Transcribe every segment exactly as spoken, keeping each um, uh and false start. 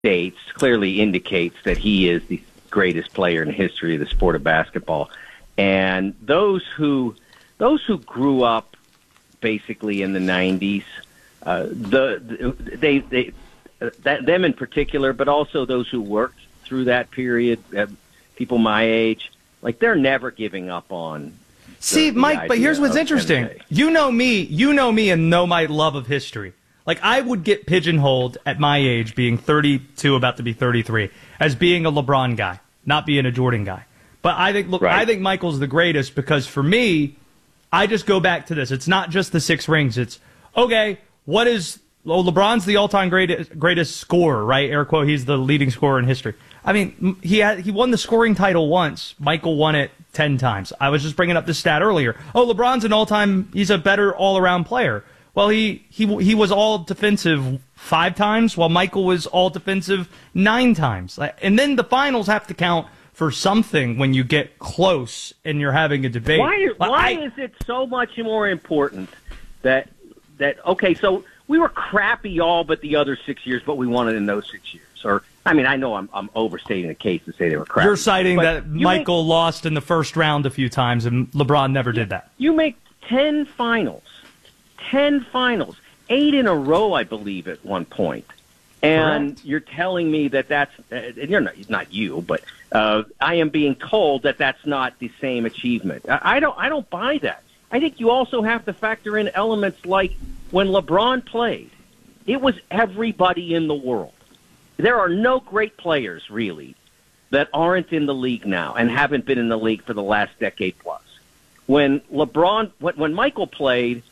states clearly indicates that he is the greatest player in the history of the sport of basketball. And those who those who grew up basically in the nineties, uh, the they they that, them in particular, but also those who worked through that period, uh, people my age, like they're never giving up on. See, the, the Mike, but here's what's interesting. N B A. You know me, you know me and know my love of history. Like, I would get pigeonholed at my age, being thirty-two, about to be thirty-three, as being a LeBron guy, not being a Jordan guy. But I think, look, Right. I think Michael's the greatest because for me, I just go back to this. It's not just the six rings. It's, okay, what is, well, LeBron's the all-time greatest, greatest scorer, right? Air quote, he's the leading scorer in history. I mean, he had, he won the scoring title once. Michael won it ten times. I was just bringing up this stat earlier. Oh, LeBron's an all-time, he's a better all-around player. Well, he, he, he was all defensive five times, while Michael was all defensive nine times. And then the finals have to count for something when you get close and you're having a debate. Why, why I, is it so much more important that, that okay, so we were crappy all but the other six years, but we won it in those six years? Or, I mean, I know I'm, I'm overstating the case to say they were crappy. You're citing that you Michael make, lost in the first round a few times and LeBron never did that. You make ten finals, ten finals, eight in a row, I believe, at one point. And Correct. You're telling me that that's, uh, you're not, not you, but uh, I am being told that that's not the same achievement. I, I don't, I don't buy that. I think you also have to factor in elements like when LeBron played, it was everybody in the world. There are no great players, really, that aren't in the league now and haven't been in the league for the last decade plus. When LeBron, when, when Michael played,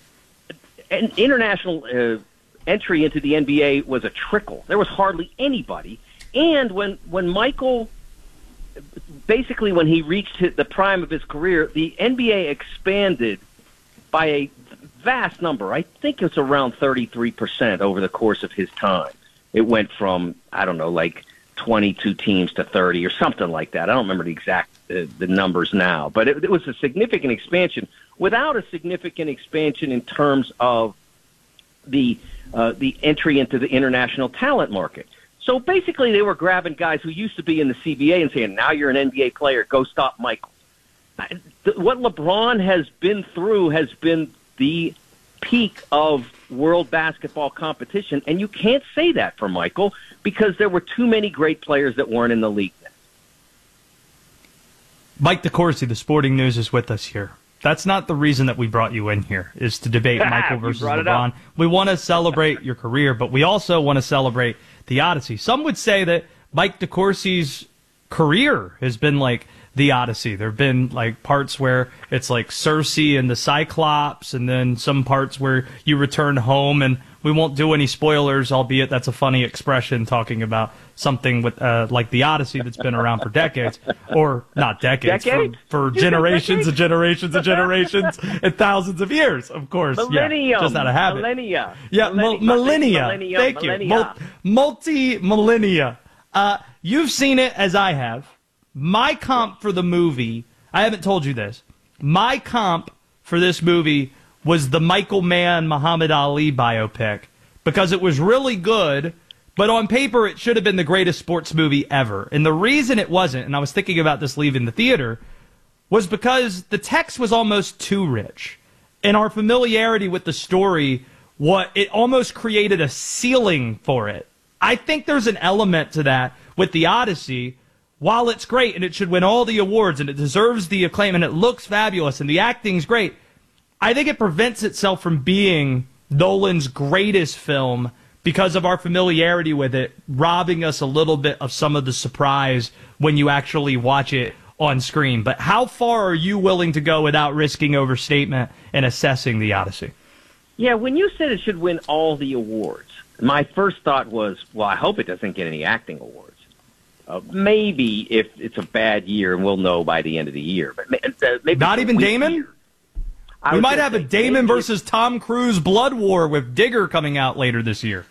an international uh, entry into the N B A was a trickle. There was hardly anybody. And when, when Michael, basically when he reached his, the prime of his career, the N B A expanded by a vast number. I think it's around thirty-three percent over the course of his time. It went from, I don't know, like twenty-two teams to thirty or something like that. I don't remember the exact uh, the numbers now, but it, it was a significant expansion without a significant expansion in terms of the uh, the entry into the international talent market. So basically they were grabbing guys who used to be in the C B A and saying, now you're an N B A player, go stop Michael. What LeBron has been through has been the peak of world basketball competition, and you can't say that for Michael because there were too many great players that weren't in the league then. Mike DeCourcy, the Sporting News, is with us here. That's not the reason that we brought you in here, is to debate Michael versus LeBron. We want to celebrate your career, but we also want to celebrate the Odyssey. Some would say that Mike DeCourcy's career has been like the Odyssey. There have been like parts where it's like Cersei and the Cyclops, and then some parts where you return home, and we won't do any spoilers, albeit that's a funny expression talking about something with uh, like the Odyssey that's been around for decades, or not decades, decades? for, for generations and generations and generations and thousands of years, of course. Millennium. Yeah, just out of habit. Millennia. Yeah, Millennia. millennia. millennia. Thank millennia. you. Mul- multi-millennia. Uh, you've seen it as I have. My comp for the movie, I haven't told you this, my comp for this movie was the Michael Mann Muhammad Ali biopic because it was really good, but on paper it should have been the greatest sports movie ever. And the reason it wasn't, and I was thinking about this leaving the theater, was because the text was almost too rich. And our familiarity with the story, what it almost created a ceiling for it. I think there's an element to that with the Odyssey. While it's great and it should win all the awards and it deserves the acclaim and it looks fabulous and the acting's great, I think it prevents itself from being Nolan's greatest film because of our familiarity with it, robbing us a little bit of some of the surprise when you actually watch it on screen. But how far are you willing to go without risking overstatement in assessing the Odyssey? Yeah, when you said it should win all the awards, my first thought was, well, I hope it doesn't get any acting awards. Uh, maybe if it's a bad year, and we'll know by the end of the year. But uh, maybe not even Damon. We might have a Damon versus Tom Cruise blood war with Digger coming out later this year.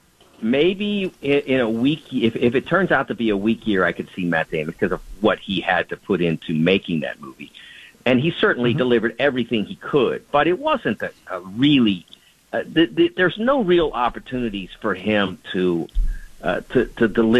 Maybe in, in a weak, if if it turns out to be a weak year, I could see Matt Damon because of what he had to put into making that movie, and he certainly mm-hmm. delivered everything he could. But it wasn't a, a really. Uh, the, the, there's no real opportunities for him to uh, to to deliver.